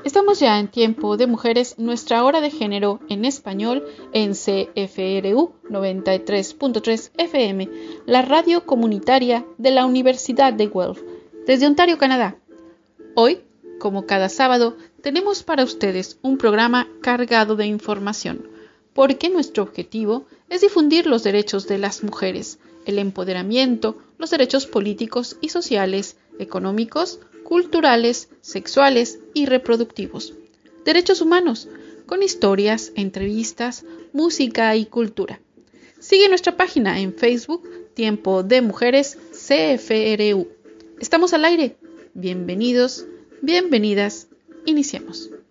Estamos ya en Tiempo de Mujeres, nuestra hora de género en español en CFRU 93.3 FM, la radio comunitaria de la Universidad de Guelph, desde Ontario, Canadá. Hoy, como cada sábado, tenemos para ustedes un programa cargado de información, porque nuestro objetivo es difundir los derechos de las mujeres, el empoderamiento, los derechos políticos y sociales, económicos, culturales, sexuales y reproductivos. Derechos humanos, con historias, entrevistas, música y cultura. Sigue nuestra página en Facebook, Tiempo de Mujeres CFRU. Estamos al aire. Bienvenidos, bienvenidas. Iniciemos.